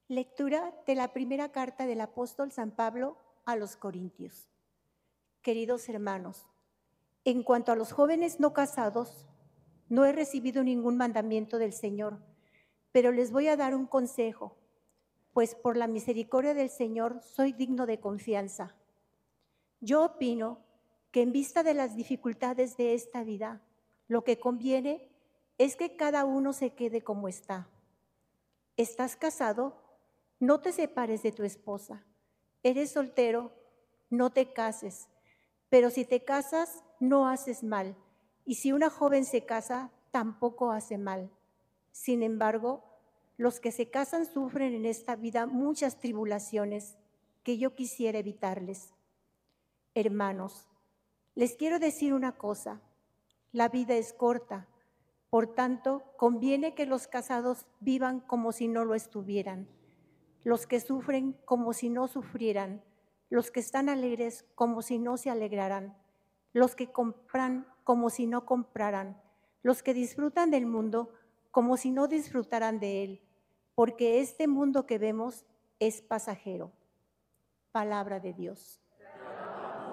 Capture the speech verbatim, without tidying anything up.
Lectura de la primera carta del apóstol San Pablo a los Corintios. Queridos hermanos, en cuanto a los jóvenes no casados, no he recibido ningún mandamiento del Señor, pero les voy a dar un consejo, pues por la misericordia del Señor soy digno de confianza. Yo opino que en vista de las dificultades de esta vida, lo que conviene es que cada uno se quede como está. ¿Estás casado? No te separes de tu esposa. ¿Eres soltero? No te cases. Pero si te casas, no haces mal. Y si una joven se casa, tampoco hace mal. Sin embargo, los que se casan sufren en esta vida muchas tribulaciones que yo quisiera evitarles. Hermanos, les quiero decir una cosa. La vida es corta. Por tanto, conviene que los casados vivan como si no lo estuvieran, los que sufren como si no sufrieran, los que están alegres como si no se alegraran, los que compran como si no compraran, los que disfrutan del mundo como si no disfrutaran de él, porque este mundo que vemos es pasajero. Palabra de Dios.